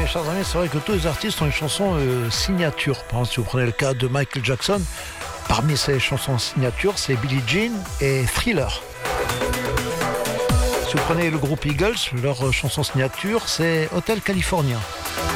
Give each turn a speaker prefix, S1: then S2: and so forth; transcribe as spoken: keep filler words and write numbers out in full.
S1: chers amis, c'est vrai que tous les artistes ont une chanson euh, signature. Par exemple, si vous prenez le cas de Michael Jackson, parmi ses chansons signature, c'est Billie Jean et Thriller. Si vous prenez le groupe Eagles, leur chanson signature, c'est Hotel California.